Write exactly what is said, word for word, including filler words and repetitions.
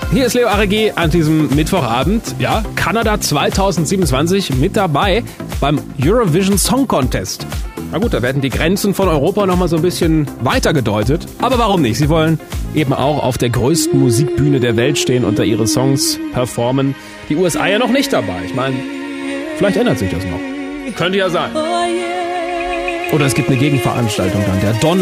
Hier ist Leo Aregi an diesem Mittwochabend. Ja, Kanada zwanzig siebenundzwanzig mit dabei beim Eurovision Song Contest. Na gut, da werden die Grenzen von Europa nochmal so ein bisschen weiter gedeutet. Aber warum nicht? Sie wollen eben auch auf der größten Musikbühne der Welt stehen und da ihre Songs performen. Die U S A ja noch nicht dabei. Ich meine, vielleicht ändert sich das noch. Könnte ja sein. Oder es gibt eine Gegenveranstaltung dann. Der Don